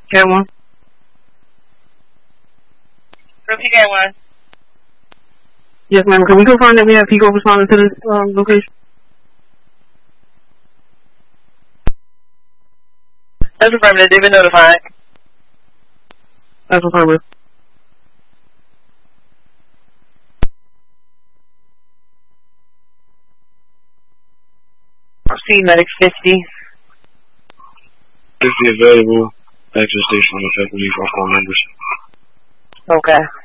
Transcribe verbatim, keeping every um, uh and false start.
Cat one. Repeat Cat one. Yes, ma'am. Can we confirm that we have Pico responding to this um, location? That's affirmative. They've been notified. That's affirmative. Proceed, medic fifty. fifty available. Access station on the F M E for phone numbers. Okay.